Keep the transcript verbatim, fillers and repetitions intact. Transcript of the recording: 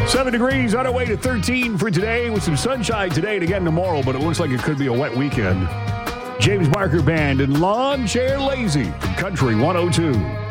Seven degrees on our way to thirteen for today with some sunshine today and again tomorrow, but it looks like it could be a wet weekend. James Barker Band and Lawn Chair Lazy from Country one oh two.